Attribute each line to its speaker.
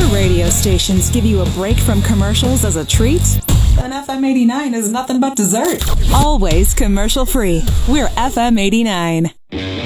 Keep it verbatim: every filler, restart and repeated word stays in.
Speaker 1: Other radio stations give you a break from commercials as a treat.
Speaker 2: Then F M eighty-nine is nothing but dessert.
Speaker 1: Always commercial free. We're F M eighty-nine.